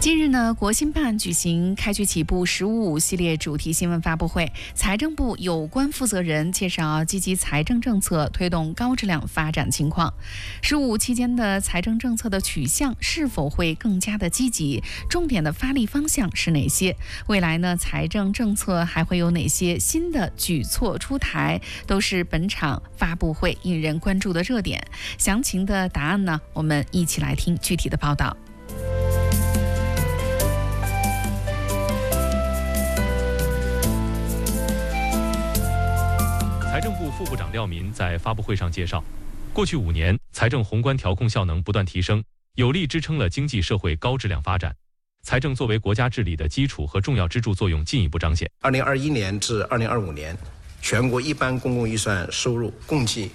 近日呢，国新办举行开局起步“十五五”系列主题新闻发布会，财政部有关负责人介绍积极财政政策推动高质量发展情况。“十五五”期间的财政政策的取向是否会更加的积极？重点的发力方向是哪些？未来呢，财政政策还会有哪些新的举措出台？都是本场发布会引人关注的热点。详情的答案呢，我们一起来听具体的报道。 财政部副部长廖民在发布会上介绍，过去5年，财政宏观调控效能不断提升，有力支撑了经济社会高质量发展。财政作为国家治理的基础和重要支柱作用进一步彰显。 2021年至2025年，全国一般公共预算收入共计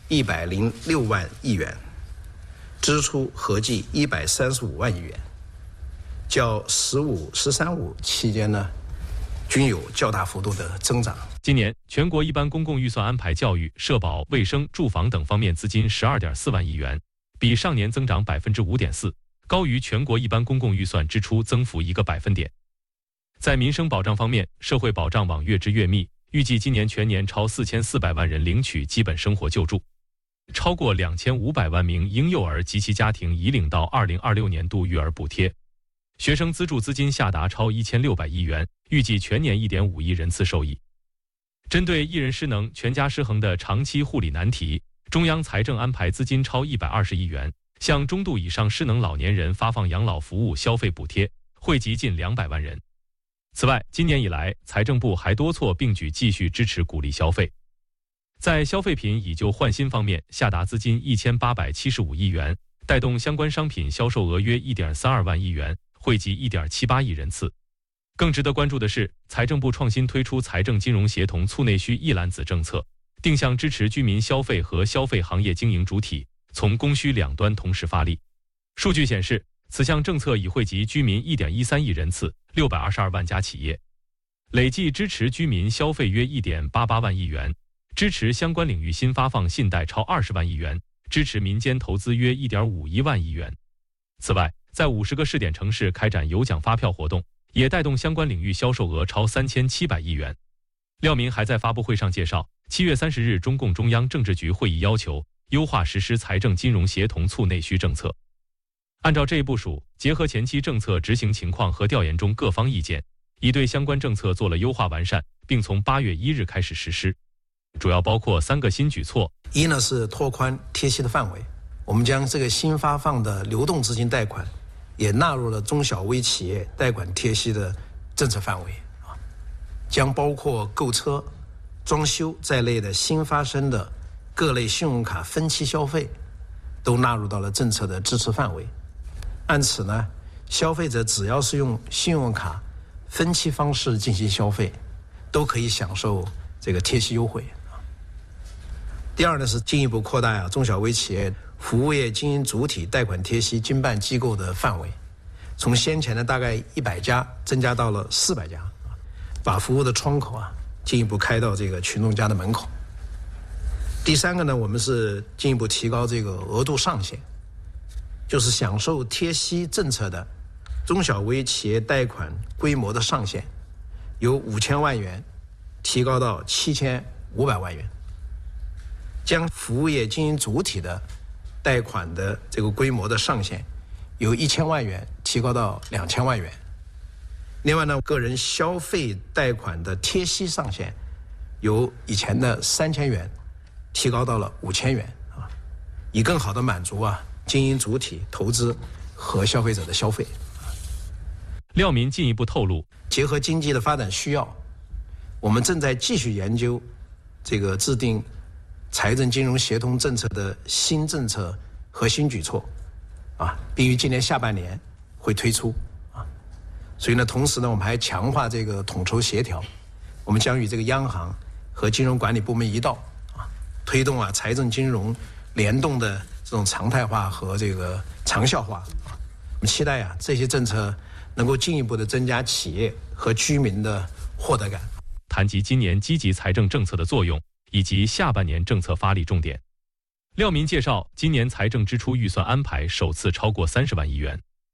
106万亿元，支出合计135万亿元，较“十五”“十三五”期间呢，均有较大幅度的增长。 今年全国一般公共预算安排教育、社保、卫生、住房等方面资金12.4万亿元，比上年增长5.4%，高于全国一般公共预算支出增幅1个百分点。在民生保障方面，社会保障网越织越密，预计今年全年超4400万人领取基本生活救助，超过2500万名婴幼儿及其家庭已领到2026年度育儿补贴。学生资助资金下达超1600亿元，预计全年1.5亿人次受益。针对一人失能、全家失衡的长期护理难题，中央财政安排资金超120亿元，向中度以上失能老年人发放养老服务消费补贴，惠及近200万人。此外，今年以来，财政部还多措并举，继续支持鼓励消费。在消费品以旧换新方面，下达资金1875亿元，带动相关商品销售额约1.32万亿元，惠及1.78亿人次。更值得关注的是，财政部创新推出财政金融协同促内需一揽子政策，定向支持居民消费和消费行业经营主体从供需两端同时发力。数据显示，此项政策已惠及居民1.13亿人次，622万家企业，累计支持居民消费约1.88万亿元，支持相关领域新发放信贷超20万亿元，支持民间投资约1.51万亿元。此外，在50个试点城市开展有奖发票活动，也带动相关领域销售额超3700亿元。廖民还在发布会上介绍，7月30日中共中央政治局会议要求优化实施财政金融协同促内需政策。按照这一部署，结合前期政策执行情况和调研中各方意见，已对相关政策做了优化完善，并从8月1日开始实施。主要包括3个新举措。 一呢是拓宽贴息的范围，我们将这个新发放的流动资金贷款也纳入了中小微企业贷款贴息的政策范围，将包括购车、装修在内的新发生的各类信用卡分期消费都纳入到了政策的支持范围。按此呢，消费者只要是用信用卡分期方式进行消费，都可以享受这个贴息优惠。第二呢是进一步扩大中小微企业服务业经营主体贷款贴息经办机构的范围，从先前的大概100家增加到了400家，把服务的窗口进一步开到这个群众家的门口。第3个呢，我们是进一步提高这个额度上限，就是享受贴息政策的中小微企业贷款规模的上限由5000万元提高到7500万元，将服务业经营主体的贷款的这个规模的上限由1000万元提高到2000万元。另外呢，个人消费贷款的贴息上限由以前的3000元提高到了5000元，以更好的满足经营主体投资和消费者的消费。 廖民进一步透露， 结合经济的发展需要，我们正在继续研究这个制定财政金融协同政策的新政策和新举措，并于今年下半年会推出。所以呢，同时呢，我们还强化这个统筹协调，我们将与这个央行和金融管理部门一道，推动财政金融联动的这种常态化和这个长效化。我们期待这些政策能够进一步的增加企业和居民的获得感。 谈及今年积极财政政策的作用，以及下半年政策发力重点。廖民介绍，今年财政支出预算安排首次超过30万亿元。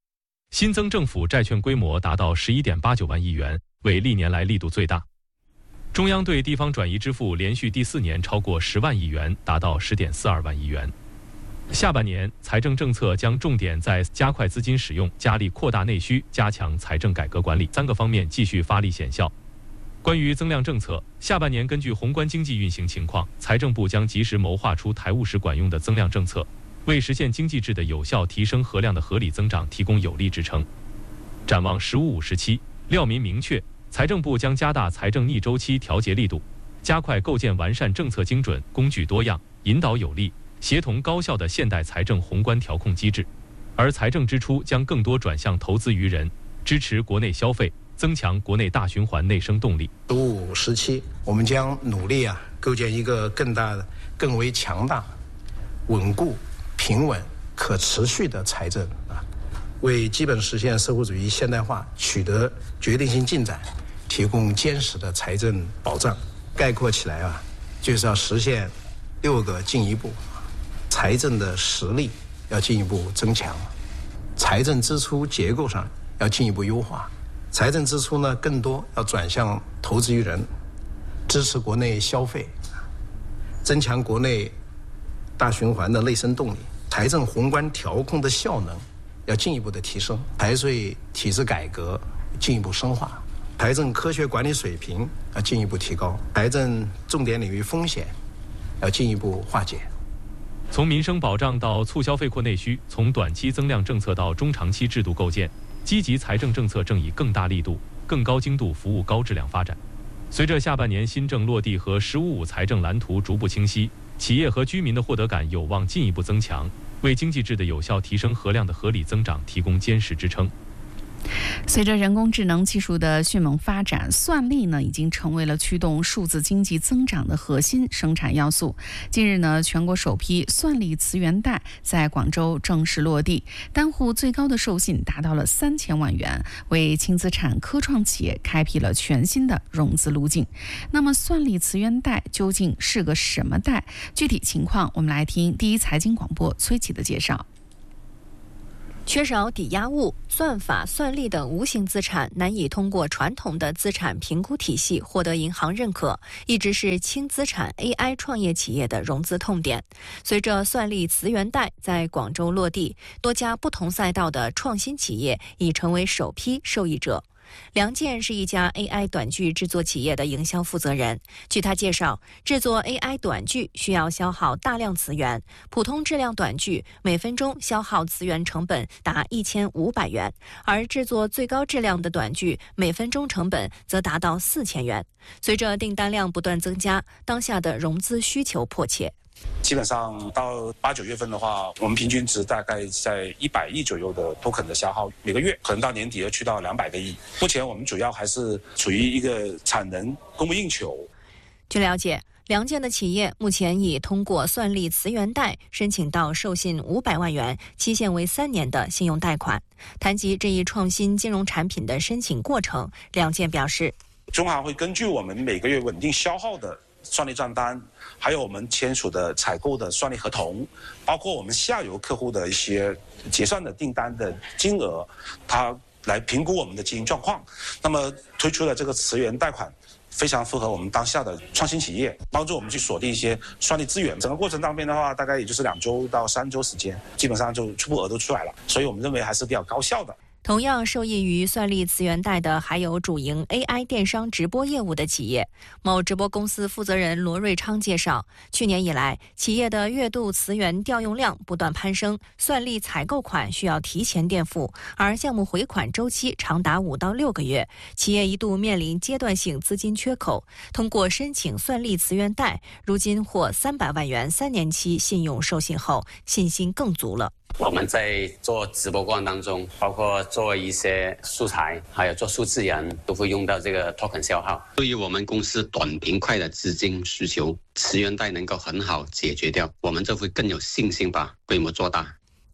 新增政府债券规模达到11.89万亿元，为历年来力度最大。中央对地方转移支付连续第4年超过10万亿元，达到10.42万亿元。下半年，财政政策将重点在加快资金使用、加力扩大内需、加强财政改革管理3个方面继续发力显效。关于增量政策，下半年根据宏观经济运行情况，财政部将及时谋划出台务时管用的增量政策，为实现经济质的有效提升和量的合理增长提供有力支撑。展望“15+5”时期，料民明确，财政部将加大财政逆周期调节力度，加快构建完善政策精准、工具多样、引导有力、协同高效的现代财政宏观调控机制，而财政支出将更多转向投资于人，支持国内消费，增强国内大循环内生动力。 15时期，我们将努力构建一个更大的、更为强大、稳固、平稳、可持续的财政为基本实现社会主义现代化取得决定性进展提供坚实的财政保障。概括起来就是要实现6个进一步。财政的实力要进一步增强，财政支出结构上要进一步优化，财政支出呢更多要转向投资于人，支持国内消费，增强国内大循环的内生动力，财政宏观调控的效能要进一步的提升，财税体制改革进一步深化，财政科学管理水平要进一步提高，财政重点领域风险要进一步化解。 从民生保障到促消费扩内需，从短期增量政策到中长期制度构建，积极财政政策正以更大力度、更高精度服务高质量发展。随着下半年新政落地和“15+5”财政蓝图逐步清晰，企业和居民的获得感有望进一步增强，为经济质的有效提升和量的合理增长提供坚实支撑。 随着人工智能技术的迅猛发展，算力呢已经成为了驱动数字经济增长的核心生产要素。近日呢，全国首批算力磁源带在广州正式落地，单户最高的授信达到了3000万元，为轻资产科创企业开辟了全新的融资路径。那么，算力磁源带究竟是个什么带？具体情况，我们来听第一财经广播崔琦的介绍。 缺少抵押物、算法、算力等无形资产难以通过传统的资产评估体系获得银行认可，一直是轻资产 AI 创业企业的融资痛点。随着算力磁源带在广州落地，多家不同赛道的创新企业已成为首批受益者。梁健是一家 AI 短剧制作企业的营销负责人。据他介绍，制作 AI 短剧需要消耗大量磁源，普通质量短剧每分钟消耗磁源成本达1500元，而制作最高质量的短剧每分钟成本则达到4000元。随着订单量不断增加，当下的融资需求迫切。 基本上到8、9月份的话，我们平均值大概在100亿左右的 token 的消耗，每个月可能到年底要去到200个亿。目前我们主要还是处于一个产能供不应求。 据了解，梁健的企业目前已通过算力磁源带申请到授信500万元，期限为3年的信用贷款。谈及这一创新金融产品的申请过程，梁健表示， 中行会根据我们每个月稳定消耗的算力账单，还有我们签署的采购的算力合同，包括我们下游客户的一些结算的订单的金额，它来评估我们的经营状况。那么推出了这个磁源贷款，非常符合我们当下的创新企业，帮助我们去锁定一些算力资源。整个过程当中的话，大概也就是2周到3周时间，基本上就初步额度出来了。所以我们认为还是比较高效的。 同样受益于算力磁源带的还有主营 AI 电商直播业务的企业。某直播公司负责人罗瑞昌介绍，去年以来，企业的月度磁源调用量不断攀升，算力采购款需要提前垫付，而项目回款周期长达5到6个月，企业一度面临阶段性资金缺口。通过申请算力磁源带，如今获300万元3年期信用授信后，信心更足了。 我们在做直播过程当中，包括做一些素材，还有做数字人，都会用到这个 token 消耗。对于我们公司短平快的资金需求，磁源带能够很好解决掉，我们就会更有信心把规模做大。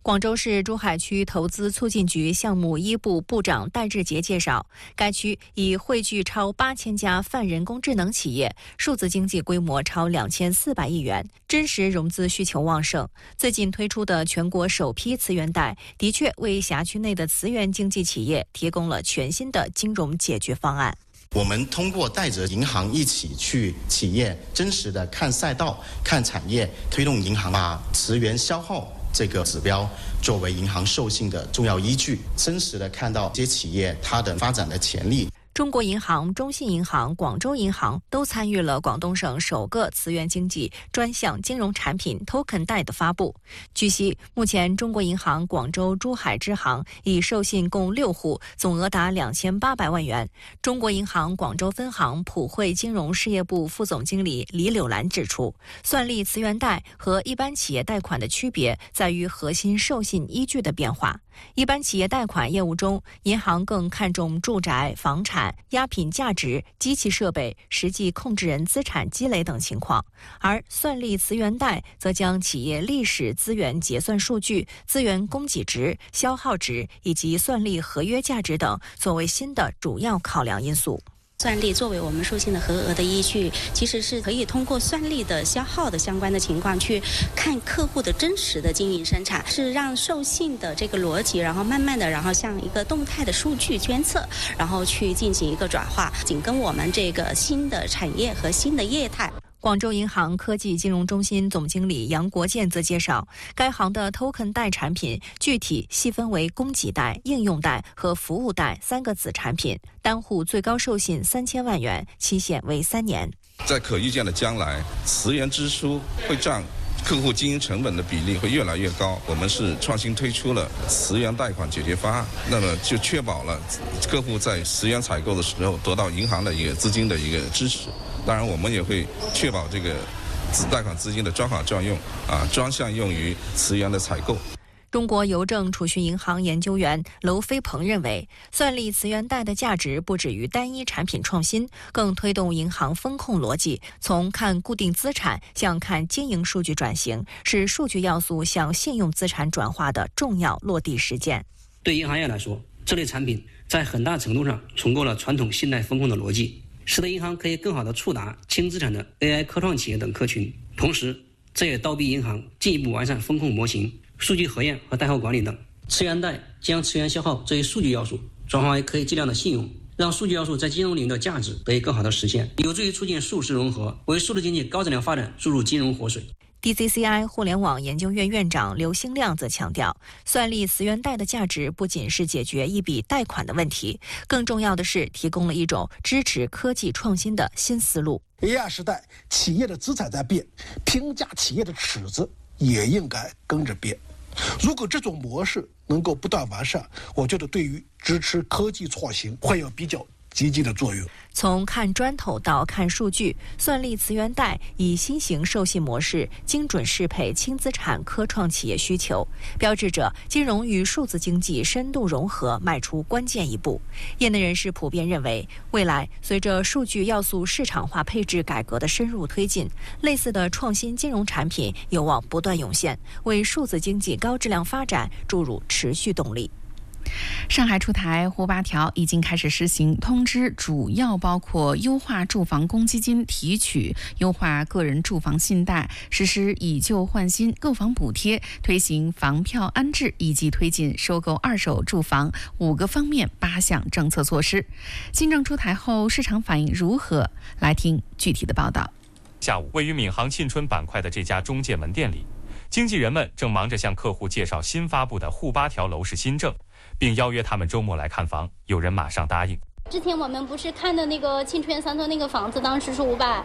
广州市珠海区投资促进局项目一部部长戴志杰介绍，该区已汇聚超8000家泛人工智能企业，数字经济规模超2400亿元，真实融资需求旺盛。最近推出的全国首批磁源贷，的确为辖区内的磁源经济企业提供了全新的金融解决方案。 我们通过带着银行一起去企业真实的看赛道、看产业，推动银行把磁源消耗这个指标作为银行授信的重要依据，真实的看到这些企业它的发展的潜力。 中国银行、中信银行、广州银行都参与了广东省首个磁源经济专项金融产品 Token 贷的发布。据悉，目前中国银行广州珠海支行已授信共6户，总额达2800万元。中国银行广州分行普惠金融事业部副总经理李柳兰指出，算力磁源贷和一般企业贷款的区别在于核心授信依据的变化。一般企业贷款业务中，银行更看重住宅、房产、押品价值、机器设备、实际控制人资产积累等情况，而算力磁源贷则将企业历史资源结算数据、资源供给值、消耗值以及算力合约价值等作为新的主要考量因素。 算力作为我们授信的核额的依据，其实是可以通过算力的消耗的相关的情况去看客户的真实的经营生产，是让授信的这个逻辑，然后慢慢的，然后像一个动态的数据监测，然后去进行一个转化，紧跟我们这个新的产业和新的业态。 广州银行科技金融中心总经理杨国建则介绍，该行的 Token 贷产品具体细分为供给贷、应用贷和服务贷3个子产品，单户最高授信3000万元，期限为3年。 在可预见的将来，磁源支出会占客户经营成本的比例会越来越高。我们是创新推出了磁源贷款解决方案，那么就确保了客户在磁源采购的时候得到银行的一个资金的一个支持。当然，我们也会确保这个贷款资金的专款专用，专项用于磁源的采购。 中国邮政储蓄银行研究员娄飞鹏认为，算力磁源贷的价值不止于单一产品创新，更推动银行风控逻辑，从看固定资产向看经营数据转型，是数据要素向信用资产转化的重要落地实践。 对银行业来说，这类产品在很大程度上重构了传统信贷风控的逻辑，使得银行可以更好地触达轻资产的 AI 科创企业等客群，同时这也倒逼银行进一步完善风控模型、数据核验和贷后管理等。磁源贷将磁源消耗这一数据要素转化为可以计量的信用，让数据要素在金融领域的价值得以更好的实现，有助于促进数实融合，为数字经济高质量发展注入金融活水。 DCCI 互联网研究院院长刘兴亮则强调，算力磁源贷的价值不仅是解决一笔贷款的问题，更重要的是提供了一种支持科技创新的新思路。 AI 时代，企业的资产在变，评价企业的尺子也应该跟着变。如果这种模式能够不断完善，我觉得对于支持科技创新会有比较积极的作用。 从看砖头到看数据，算力磁源贷以新型授信模式精准适配轻资产科创企业需求，标志着金融与数字经济深度融合迈出关键一步。业内人士普遍认为，未来随着数据要素市场化配置改革的深入推进，类似的创新金融产品有望不断涌现，为数字经济高质量发展注入持续动力。 上海出台沪8条已经开始实行，通知主要包括优化住房公积金提取、优化个人住房信贷、实施以旧换新购房补贴、推行房票安置以及推进收购二手住房5个方面8项政策措施。新政出台后，市场反应如何？来听具体的报道。 下午，位于闵行沁春板块的这家中介门店里，经纪人们正忙着向客户介绍新发布的沪8条楼市新政，并邀约他们周末来看房，有人马上答应。 之前我们不是看的那个沁春3村那个房子，当时是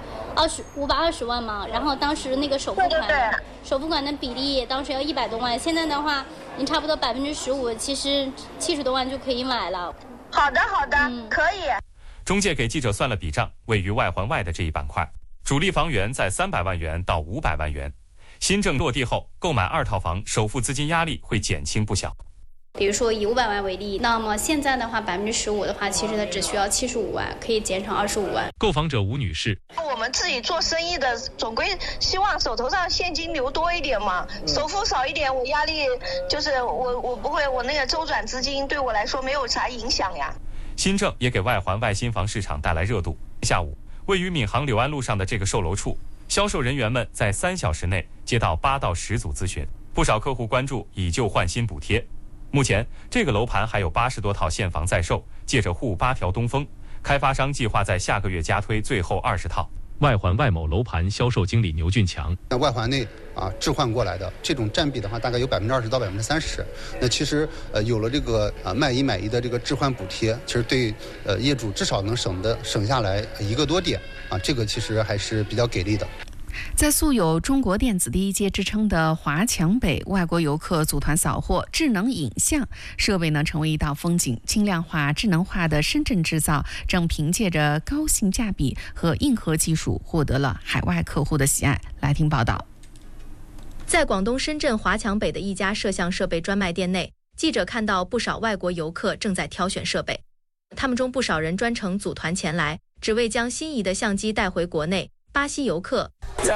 520万嘛，然后当时那个首付款的比例当时要100多万，现在的话你差不多15%，其实70多万就可以买了。 好的，可以。 中介给记者算了笔账，位于外环外的这一板块，主力房源在300万元到500万元。新政落地后，购买2套房首付资金压力会减轻不小。 比如说以500万为例，那么现在的话15%的话，其实它只需要75万，可以减少25万。 购房者吴女士， 我们们自己做生意的，总归希望手头上现金流多一点嘛，首付少一点，我压力就是我不会，我那个周转资金对我来说没有啥影响呀。 新政也给外环外新房市场带来热度。下午，位于闵行柳安路上的这个售楼处，销售人员们在3小时内接到8到10组咨询，不少客户关注以旧换新补贴。目前，这个楼盘还有80多套现房在售，借着沪8条东风，开发商计划在下个月加推最后20套。 外环外某楼盘销售经理牛俊强， 那外环内置换过来的这种占比的话，大概有20%到30%。那其实有了这个卖一买一的这个置换补贴，其实对业主至少能省下来1个多点这个其实还是比较给力的。 在素有中国电子第一街之称的华强北，外国游客组团扫货，智能影像设备成为一道风景。轻量化、智能化的深圳制造正凭借着高性价比和硬核技术，获得了海外客户的喜爱。来听报道。 在广东深圳华强北的一家摄像设备专卖店内，记者看到不少外国游客正在挑选设备，他们中不少人专程组团前来，只为将心仪的相机带回国内。巴西游客，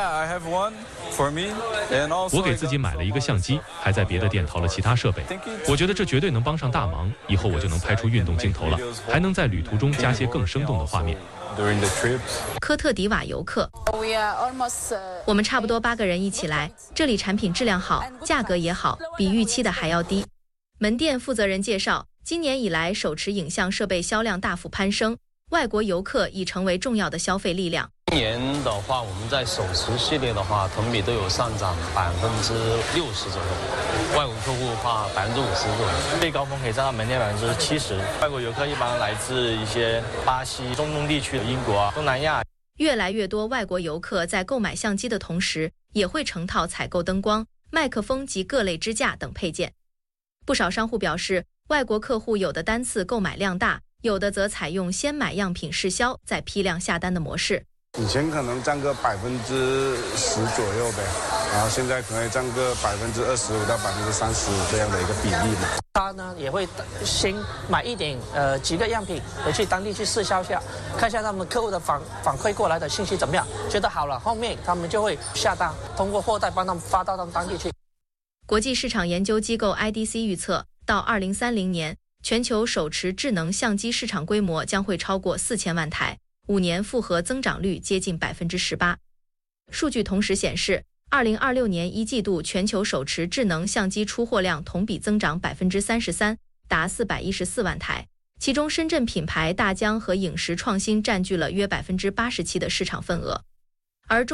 我给自己买了一个相机，还在别的店淘了其他设备。我觉得这绝对能帮上大忙，以后我就能拍出运动镜头了，还能在旅途中加些更生动的画面。 科特迪瓦游客，我们差不多8个人一起来，这里产品质量好，价格也好，比预期的还要低。门店负责人介绍，今年以来手持影像设备销量大幅攀升，外国游客已成为重要的消费力量。 今年的话，我们在手持系列的话，同比都有上涨60%左右，外国客户的话50%左右，最高峰可以占到门店70%。外国游客一般来自一些巴西、中东地区的英国、东南亚。 越来越多外国游客在购买相机的同时，也会成套采购灯光、麦克风及各类支架等配件。不少商户表示，外国客户有的单次购买量大，有的则采用先买样品试销，再批量下单的模式。 以前可能占个10%左右呗，然后现在可能占个25%到30%这样的一个比例嘛。 他呢也会先买一点几个样品回去当地去试销一下，看一下他们客户的反馈过来的信息怎么样，觉得好了，后面他们就会下单，通过货代帮他们发到他们当地去。 国际市场研究机构 IDC 预测，到2030年，全球手持智能相机市场规模将会超过4000万台。5年复合增长率接近18%。数据同时显示，2026年1季度全球手持智能相机出货量同比增长33%，达414万台。其中，深圳品牌大疆和影视创新占据了约87%的市场份额，而